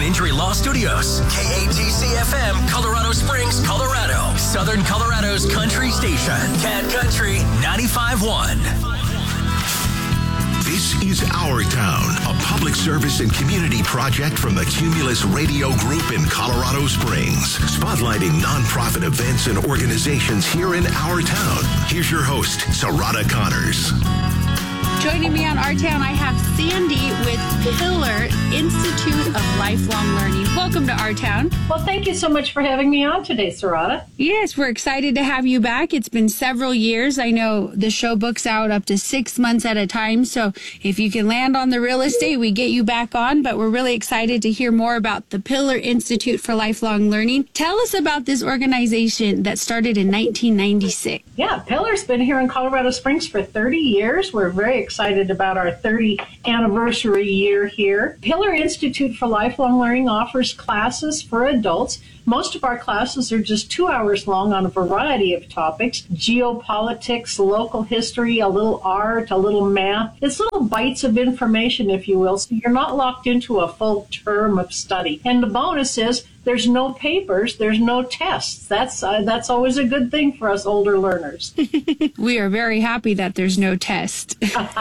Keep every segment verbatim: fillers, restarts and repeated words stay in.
Injury Law Studios, K A T C F M, Colorado Springs, Colorado, Southern Colorado's country station, Cat Country ninety-five point one. This is Our Town, a public service and community project from the Cumulus Radio Group in Colorado Springs, spotlighting nonprofit events and organizations here in our town. Here's your host, Sarada Connors. Joining me on Our Town, I have Sandy with Pillar Institute of Lifelong Learning. Welcome to Our Town. Well, thank you so much for having me on today, Sarada. Yes, we're excited to have you back. It's been several years. I know the show books out up to six months at a time. So if you can land on the real estate, we get you back on. But we're really excited to hear more about the Pillar Institute for Lifelong Learning. Tell us about this organization that started in nineteen ninety-six. Yeah, Pillar's been here in Colorado Springs for thirty years. We're very excited about our thirtieth anniversary year here. Pillar Institute for Lifelong Learning offers classes for adults. Most of our classes are just two hours long on a variety of topics: geopolitics, local history, a little art, a little math. It's little bites of information, if you will, so you're not locked into a full term of study. And the bonus is there's no papers, there's no tests. That's uh, that's always a good thing for us older learners. We are very happy that there's no test.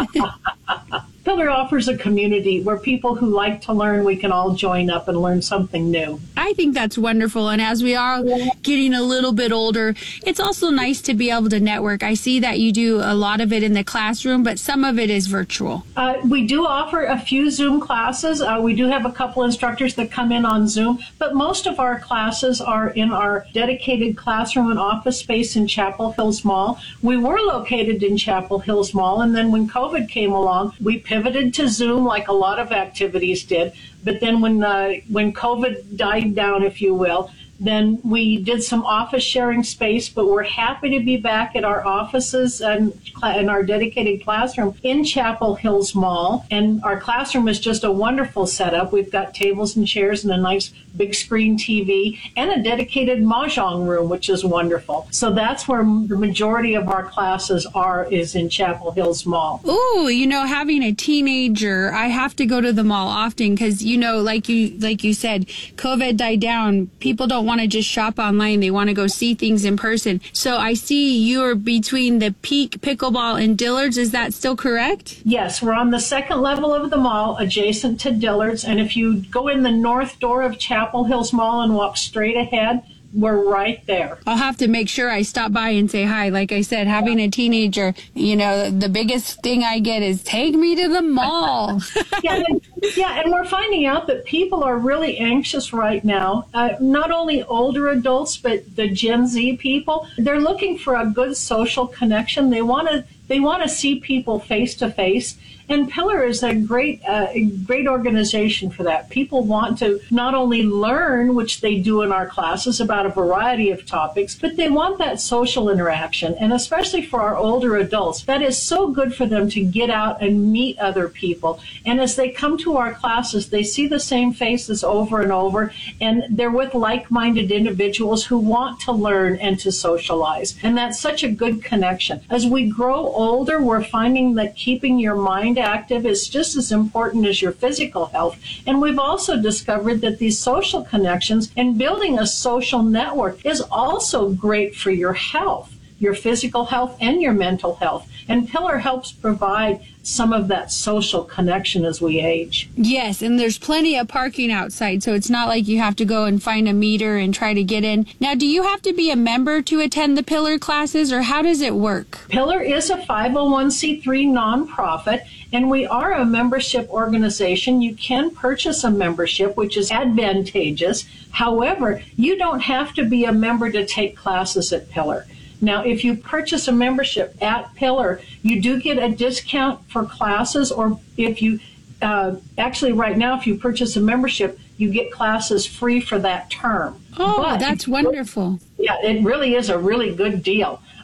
Pillar offers a community where people who like to learn, we can all join up and learn something new. I think that's wonderful. And as we are getting a little bit older, it's also nice to be able to network. I see that you do a lot of it in the classroom, but some of it is virtual. Uh, we do offer a few Zoom classes. Uh, we do have a couple instructors that come in on Zoom, but most of our classes are in our dedicated classroom and office space in Chapel Hills Mall. We were located in Chapel Hills Mall, and then when COVID came along, we pivoted to Zoom like a lot of activities did. But then when uh, when COVID died down, if you will, then we did some office sharing space, but we're happy to be back at our offices and in our dedicated classroom in Chapel Hills Mall. And our classroom is just a wonderful setup. We've got tables and chairs and a nice big screen T V and a dedicated mahjong room, which is wonderful. So that's where the majority of our classes are, is in Chapel Hills Mall. Ooh, you know, having a teenager, I have to go to the mall often because, you know, like you like you said, COVID died down. People don't want to just shop online. They want to go see things in person. So I see you're between the Peak, Pickleball, and Dillard's. Is that still correct? Yes, we're on the second level of the mall, adjacent to Dillard's. And if you go in the north door of Chapel Hills Mall and walk straight ahead, we're right there. I'll have to make sure I stop by and say hi. Like I said, having a teenager, you know, the biggest thing I get is take me to the mall. yeah, and, yeah, and we're finding out that people are really anxious right now. Uh, not only older adults, but the Gen Z people. They're looking for a good social connection. They want to they want to see people face to face. And Pillar is a great, uh, great organization for that. People want to not only learn, which they do in our classes, about a variety of topics, but they want that social interaction. And especially for our older adults, that is so good for them to get out and meet other people. And as they come to our classes, they see the same faces over and over, and they're with like-minded individuals who want to learn and to socialize. And that's such a good connection. As we grow older, we're finding that keeping your mind active is just as important as your physical health. And we've also discovered that these social connections and building a social network is also great for your health, your physical health and your mental health. And Pillar helps provide some of that social connection as we age. Yes, and there's plenty of parking outside, so it's not like you have to go and find a meter and try to get in. Now, do you have to be a member to attend the Pillar classes, or how does it work? Pillar is a five oh one c three nonprofit, and we are a membership organization. You can purchase a membership, which is advantageous. However, you don't have to be a member to take classes at Pillar. Now, if you purchase a membership at Pillar, you do get a discount for classes, or if you uh, actually right now, if you purchase a membership, you get classes free for that term. Oh, but that's wonderful. Yeah, it really is a really good deal.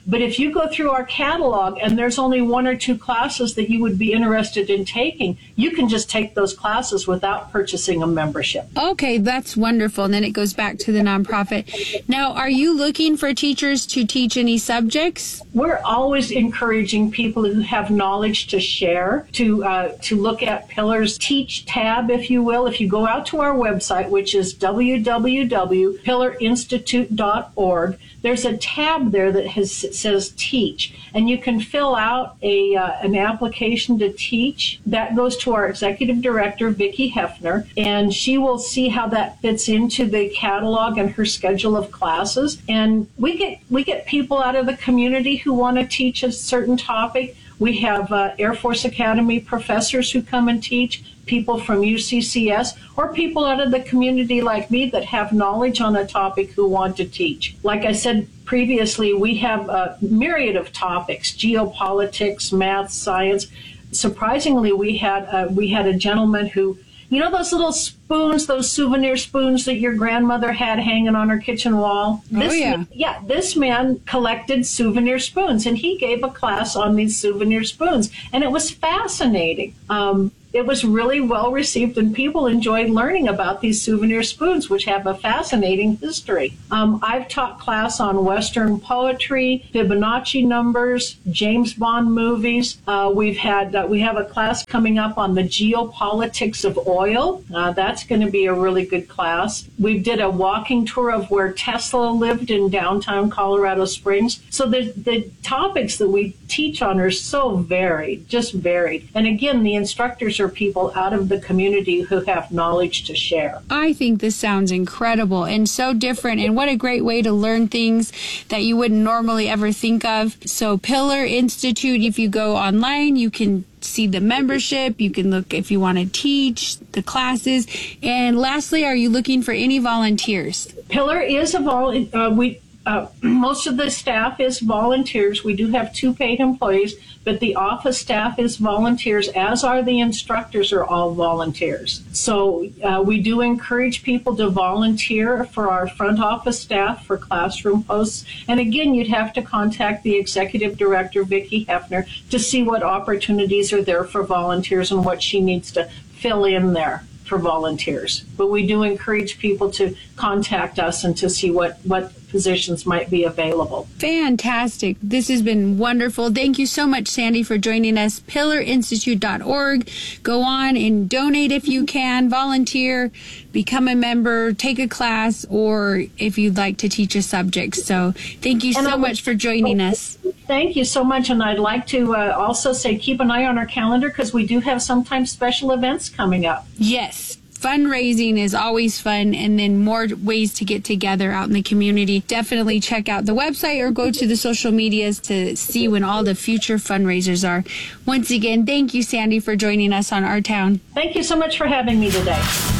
But if you go through our catalog and there's only one or two classes that you would be interested in taking, you can just take those classes without purchasing a membership. Okay, that's wonderful. And then it goes back to the nonprofit. Now, are you looking for teachers to teach any subjects? We're always encouraging people who have knowledge to share, to uh, to look at Pillar's Teach tab, if you will. If you go out to our website, which is w w w dot pillar institute dot org, there's a tab there that has says Teach, and you can fill out a uh, an application to teach. That goes to our executive director, Vicki Hefner, and she will see how that fits into the catalog and her schedule of classes. And we get we get people out of the community who want to teach a certain topic. We have uh, Air Force Academy professors who come and teach, people from U C C S, or people out of the community like me that have knowledge on a topic who want to teach. Like I said previously, we have a myriad of topics: geopolitics, math, science. Surprisingly, we had uh, we had a gentleman who, you know, those little spoons, those souvenir spoons that your grandmother had hanging on her kitchen wall? This oh, yeah. Man, yeah, this man collected souvenir spoons, and he gave a class on these souvenir spoons, and it was fascinating. Um, It was really well received, and people enjoyed learning about these souvenir spoons, which have a fascinating history. Um, I've taught class on Western poetry, Fibonacci numbers, James Bond movies. Uh, we've had uh, we have a class coming up on the geopolitics of oil. Uh, that's going to be a really good class. We did a walking tour of where Tesla lived in downtown Colorado Springs. So the the topics that we teach on are so varied, just varied. And again, the instructors are people out of the community who have knowledge to share. I think this sounds incredible and so different, and what a great way to learn things that you wouldn't normally ever think of. So Pillar Institute, if you go online, you can see the membership, you can look if you want to teach the classes. And lastly, are you looking for any volunteers? Pillar is a vol uh, we Uh, most of the staff is volunteers. We do have two paid employees, but the office staff is volunteers, as are the instructors are all volunteers. So uh, we do encourage people to volunteer for our front office staff for classroom posts. And again, you'd have to contact the executive director, Vicki Hefner, to see what opportunities are there for volunteers and what she needs to fill in there for volunteers. But we do encourage people to contact us and to see what, what positions might be available. Fantastic. This has been wonderful. Thank you so much, Sandy, for joining us. pillar institute dot org. Go on and donate if you can, volunteer, become a member, take a class, or if you'd like to teach a subject. So thank you and so much for joining us. Thank you so much. And I'd like to uh, also say keep an eye on our calendar, because we do have sometimes special events coming up. Yes. Fundraising is always fun, and then more ways to get together out in the community. Definitely check out the website or go to the social medias to see when all the future fundraisers are. Once again, thank you, Sandy, for joining us on Our Town. Thank you so much for having me today.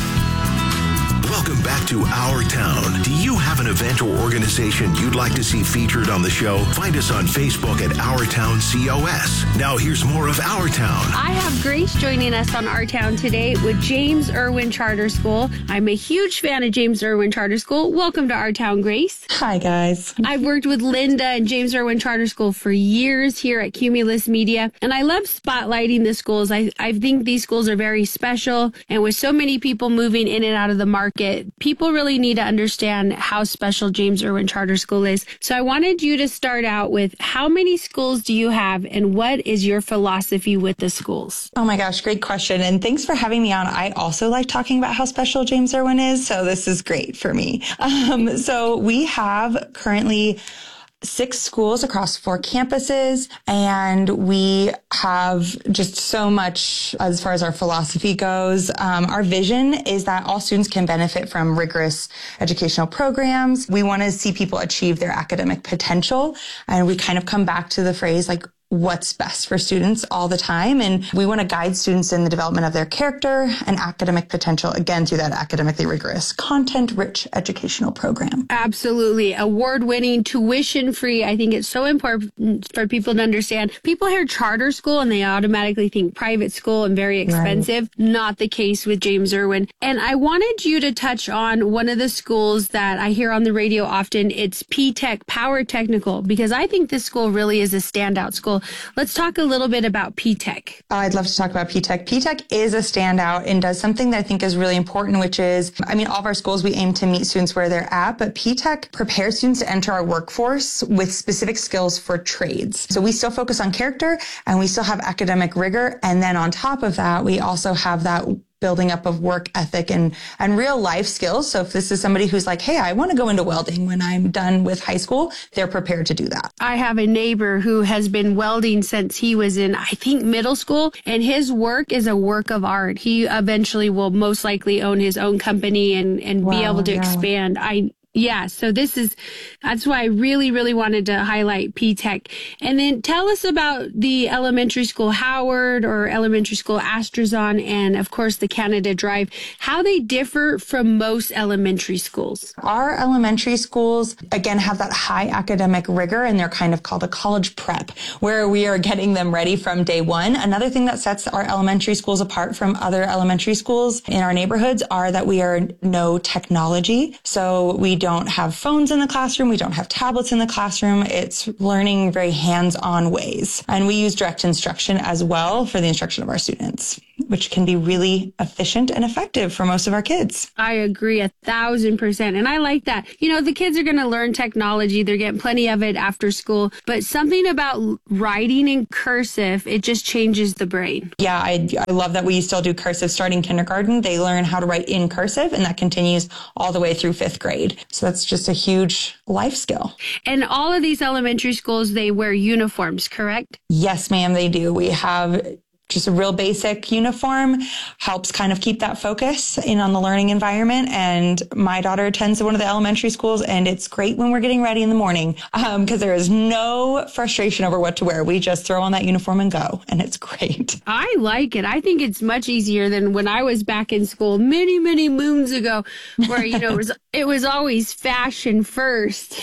Welcome back to Our Town. Do you have an event or organization you'd like to see featured on the show? Find us on Facebook at Our Town C O S. Now here's more of Our Town. I have Grace joining us on Our Town today with James Irwin Charter School. I'm a huge fan of James Irwin Charter School. Welcome to Our Town, Grace. Hi, guys. I've worked with Linda and James Irwin Charter School for years here at Cumulus Media, and I love spotlighting the schools. I, I think these schools are very special, and with so many people moving in and out of the market, people really need to understand how special James Irwin Charter School is. So I wanted you to start out with, how many schools do you have, and what is your philosophy with the schools? Oh my gosh, great question. And thanks for having me on. I also like talking about how special James Irwin is, so this is great for me. Um, so we have currently six schools across four campuses, and we have just so much as far as our philosophy goes. Um, our vision is that all students can benefit from rigorous educational programs. We want to see people achieve their academic potential, and we kind of come back to the phrase like, what's best for students all the time. And we want to guide students in the development of their character and academic potential, again, through that academically rigorous, content-rich educational program. Absolutely. Award-winning, tuition-free. I think it's so important for people to understand. People hear charter school and they automatically think private school and very expensive. Right. Not the case with James Irwin. And I wanted you to touch on one of the schools that I hear on the radio often. It's P-Tech, Power Technical, because I think this school really is a standout school. Let's talk a little bit about P-Tech. I'd love to talk about P-Tech. P-Tech is a standout and does something that I think is really important, which is, I mean, all of our schools, we aim to meet students where they're at, but P-Tech prepares students to enter our workforce with specific skills for trades. So we still focus on character and we still have academic rigor. And then on top of that, we also have that building up of work ethic and, and real life skills. So if this is somebody who's like, hey, I want to go into welding when I'm done with high school, they're prepared to do that. I have a neighbor who has been welding since he was in, I think, middle school, and his work is a work of art. He eventually will most likely own his own company and, and wow, be able to yeah. expand. I Yeah, so this is, that's why I really, really wanted to highlight P-Tech. And then tell us about the elementary school Howard or elementary school Astrazon and, of course, the Canada Drive, how they differ from most elementary schools. Our elementary schools, again, have that high academic rigor, and they're kind of called a college prep, where we are getting them ready from day one. Another thing that sets our elementary schools apart from other elementary schools in our neighborhoods are that we are no technology. So we don't have phones in the classroom. We don't have tablets in the classroom. It's learning very hands-on ways. And we use direct instruction as well for the instruction of our students, which can be really efficient and effective for most of our kids. I agree a thousand percent. And I like that. You know, the kids are going to learn technology. They're getting plenty of it after school. But something about writing in cursive, it just changes the brain. Yeah, I, I love that we still do cursive starting kindergarten. They learn how to write in cursive, and that continues all the way through fifth grade. So that's just a huge life skill. And all of these elementary schools, they wear uniforms, correct? Yes, ma'am, they do. We have just a real basic uniform, helps kind of keep that focus in on the learning environment. And my daughter attends one of the elementary schools, and it's great when we're getting ready in the morning um, because there is no frustration over what to wear. We just throw on that uniform and go, and it's great. I like it. I think it's much easier than when I was back in school many, many moons ago, where, you know, it was, it was always fashion first.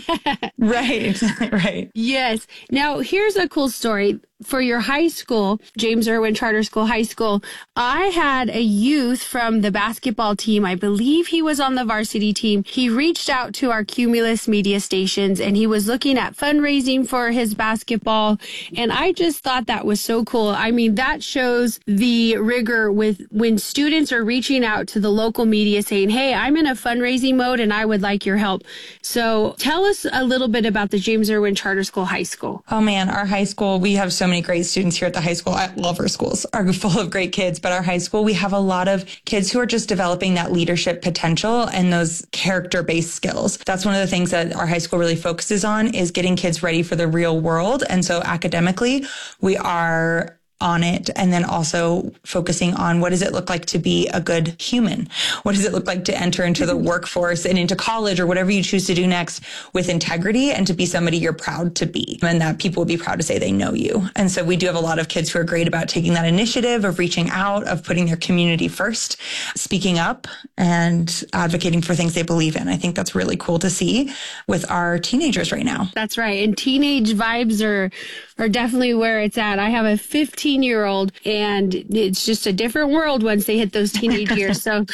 Right, right. Yes. Now, here's a cool story. For your high school, James Irwin Charter School High School, I had a youth from the basketball team. I believe he was on the varsity team. He reached out to our Cumulus media stations, and he was looking at fundraising for his basketball. And I just thought that was so cool. I mean, that shows the rigor with when students are reaching out to the local media saying, hey, I'm in a fundraising mode and I would like your help. So tell us a little bit about the James Irwin Charter School High School. Oh man, our high school, we have so many great students here at the high school. I love our schools, are full of great kids, but our high school, we have a lot of kids who are just developing that leadership potential and those character-based skills. That's one of the things that our high school really focuses on, is getting kids ready for the real world. And so academically, we are on it, and then also focusing on what does it look like to be a good human? What does it look like to enter into the workforce and into college or whatever you choose to do next with integrity, and to be somebody you're proud to be, and that people will be proud to say they know you. And so we do have a lot of kids who are great about taking that initiative of reaching out, of putting their community first, speaking up, and advocating for things they believe in. I think that's really cool to see with our teenagers right now. That's right. And teenage vibes are are definitely where it's at. I have a fifteen year old, and it's just a different world once they hit those teenage years. So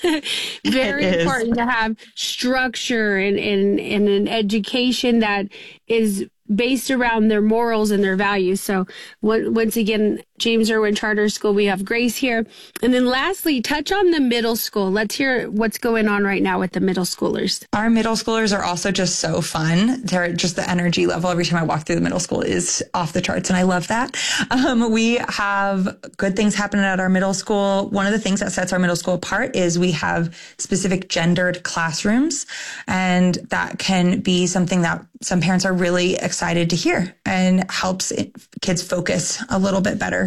very important to have structure and, and, and an education that is based around their morals and their values. So once again, James Irwin Charter School, we have Grace here. And then lastly, touch on the middle school. Let's hear what's going on right now with the middle schoolers. Our middle schoolers are also just so fun. They're just, the energy level every time I walk through the middle school is off the charts, and I love that. Um, we have good things happening at our middle school. One of the things that sets our middle school apart is we have specific gendered classrooms, and that can be something that some parents are really excited to hear and helps it, kids focus a little bit better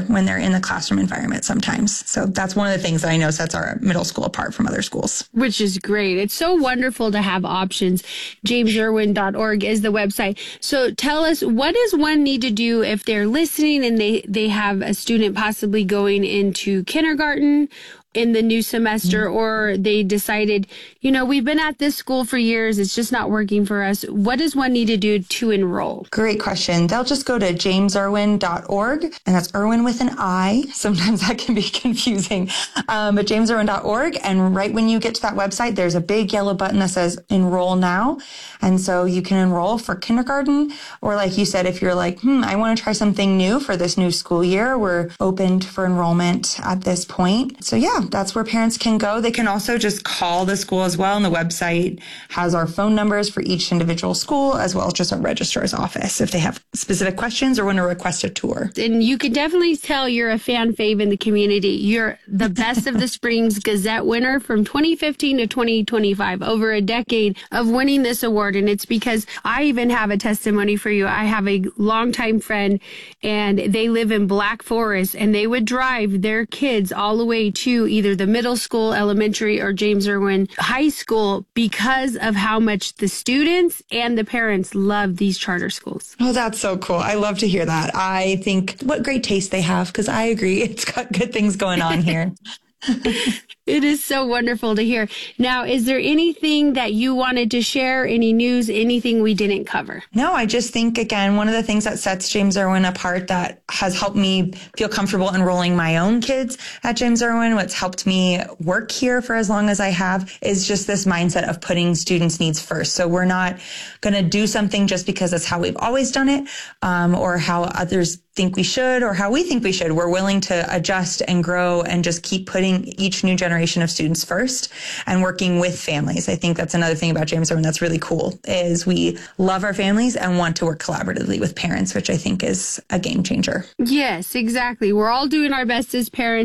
when they're in the classroom environment sometimes. So that's one of the things that I know sets our middle school apart from other schools. Which is great. It's so wonderful to have options. james irwin dot org is the website. So tell us, what does one need to do if they're listening and they, they have a student possibly going into kindergarten in the new semester, or they decided, you know, we've been at this school for years, it's just not working for us. What does one need to do to enroll? Great question. They'll just go to james irwin dot org, and that's Irwin with an I. Sometimes that can be confusing, um, but james irwin dot org. And right when you get to that website, there's a big yellow button that says enroll now. And so you can enroll for kindergarten, or like you said, if you're like, hmm, I want to try something new for this new school year, we're open for enrollment at this point. So yeah, that's where parents can go. They can also just call the school as well. And the website has our phone numbers for each individual school, as well as just our registrar's office if they have specific questions or want to request a tour. And you can definitely tell you're a fan fave in the community. You're the Best of the Springs Gazette winner from twenty fifteen to twenty twenty-five, over a decade of winning this award. And it's because I even have a testimony for you. I have a longtime friend, and they live in Black Forest, and they would drive their kids all the way to either the middle school, elementary, or James Irwin High School because of how much the students and the parents love these charter schools. Oh, that's so cool. I love to hear that. I think what great taste they have, because I agree. It's got good things going on here. It is so wonderful to hear. Now, is there anything that you wanted to share? Any news, anything we didn't cover? No, I just think, again, one of the things that sets James Irwin apart that has helped me feel comfortable enrolling my own kids at James Irwin, what's helped me work here for as long as I have, is just this mindset of putting students' needs first. So we're not going to do something just because that's how we've always done it, um, or how others think we should, or how we think we should. We're willing to adjust and grow and just keep putting each new generation of students first and working with families. I think that's another thing about James Irwin that's really cool, is we love our families and want to work collaboratively with parents, which I think is a game changer. Yes, exactly. We're all doing our best as parents.